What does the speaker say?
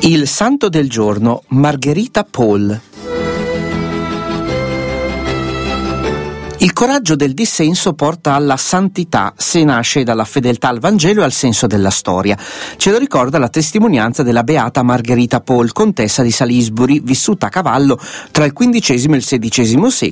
Il santo del giorno, Margherita Paul. Il coraggio del dissenso porta alla santità se nasce dalla fedeltà al Vangelo e al senso della storia. Ce lo ricorda la testimonianza della beata Margherita Paul, contessa di Salisbury, vissuta a cavallo tra il XV e il XVI secolo